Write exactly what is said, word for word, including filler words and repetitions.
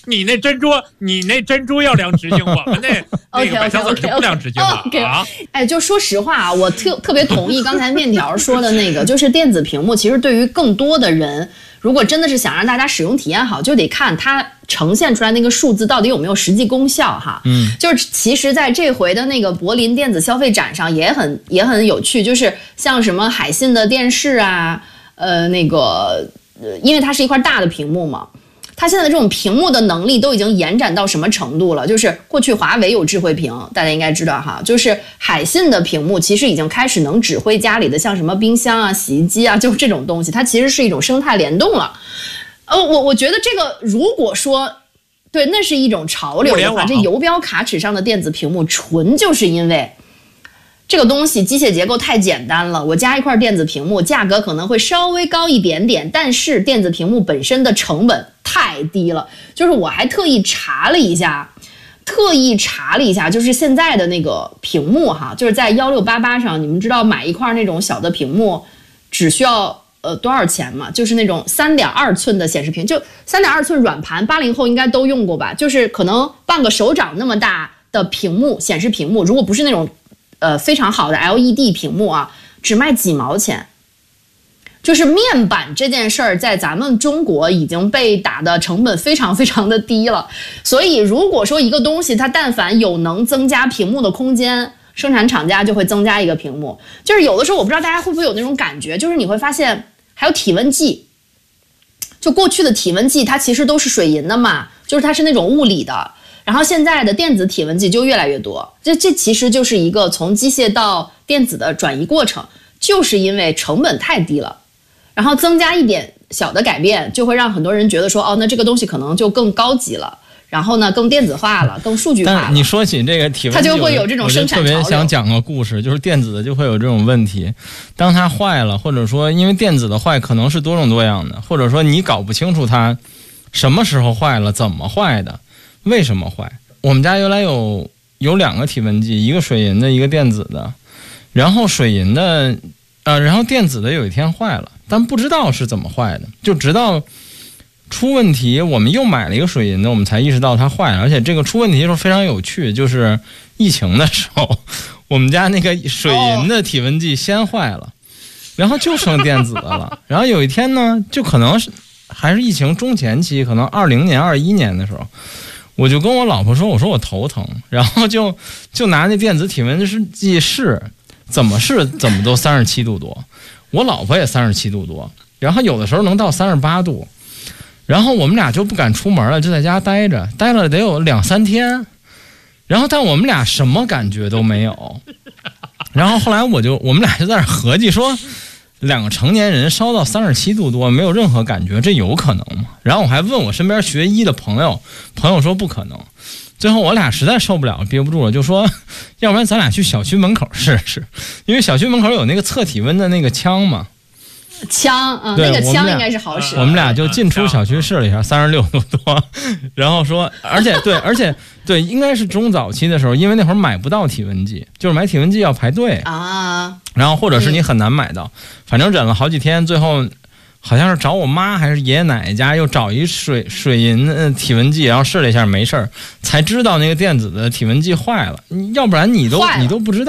你那珍珠，你那珍珠要量直径，我们那那个百香籽就不量直径了 okay, okay, okay, okay. 啊！ 哎，就说实话啊，我特特别同意刚才面条说的那个，就是电子屏幕其实对于更多的人，如果真的是想让大家使用体验好，就得看它呈现出来那个数字到底有没有实际功效哈。 嗯， 就是其实在这回的那个柏林电子消费展上也很也很有趣，就是像什么海信的电视啊，呃，那个呃，因为它是一块大的屏幕嘛。它现在的这种屏幕的能力都已经延展到什么程度了？就是过去华为有智慧屏，大家应该知道哈，就是海信的屏幕其实已经开始能指挥家里的像什么冰箱啊、洗衣机啊，就是这种东西，它其实是一种生态联动了。呃，我我觉得这个如果说对，那是一种潮流的话，这游标卡尺上的电子屏幕纯就是因为这个东西机械结构太简单了，我加一块电子屏幕，价格可能会稍微高一点点，但是电子屏幕本身的成本太低了。就是我还特意查了一下，特意查了一下，就是现在的那个屏幕哈，就是在一六八八上，你们知道买一块那种小的屏幕只需要呃多少钱吗？就是那种三点二寸的显示屏，就三点二寸软盘，八零后应该都用过吧？就是可能半个手掌那么大的屏幕，显示屏幕，如果不是那种呃，非常好的 L E D 屏幕啊，只卖几毛钱。就是面板这件事儿，在咱们中国已经被打的成本非常非常的低了。所以，如果说一个东西它但凡有能增加屏幕的空间，生产厂家就会增加一个屏幕。就是有的时候，我不知道大家会不会有那种感觉，就是你会发现还有体温计。就过去的体温计，它其实都是水银的嘛，就是它是那种物理的。然后现在的电子体温计就越来越多，这这其实就是一个从机械到电子的转移过程，就是因为成本太低了，然后增加一点小的改变，就会让很多人觉得说，哦，那这个东西可能就更高级了，然后呢更电子化了，更数据化了。 但你说起这个体温计， 它就会有这种生产潮流。 我就特别想讲个故事，就是电子的就会有这种问题，当它坏了，或者说因为电子的坏可能是多种多样的，或者说你搞不清楚它什么时候坏了，怎么坏的。为什么坏？我们家原来有有两个体温计，一个水银的，一个电子的。然后水银的，呃，然后电子的有一天坏了，但不知道是怎么坏的，就直到出问题，我们又买了一个水银的，我们才意识到它坏了。而且这个出问题的时候非常有趣，就是疫情的时候，我们家那个水银的体温计先坏了，然后就剩电子的了。然后有一天呢，就可能是还是疫情中前期，可能二零年、二一年的时候。我就跟我老婆说，我说我头疼，然后就就拿那电子体温计试，怎么试怎么都三十七度多，我老婆也三十七度多，然后有的时候能到三十八度，然后我们俩就不敢出门了，就在家待着，待了得有两三天，然后但我们俩什么感觉都没有，然后后来我就我们俩就在那合计说，两个成年人烧到三十七度多没有任何感觉，这有可能吗？然后我还问我身边学医的朋友，朋友说不可能。最后我俩实在受不了，憋不住了，就说要不然咱俩去小区门口试试，因为小区门口有那个测体温的那个枪嘛。 枪啊，那个枪应该是好使。 我们俩就进出小区试了一下，三十六度多，然后说，而且对，而且对，应该是中早期的时候，因为那会儿买不到体温计，就是买体温计要排队啊， 然后或者是你很难买到，嗯、反正忍了好几天，最后好像是找我妈还是爷爷奶奶家又找一水水银的体温计，然后试了一下没事儿，才知道那个电子的体温计坏了，要不然你都你都不知道。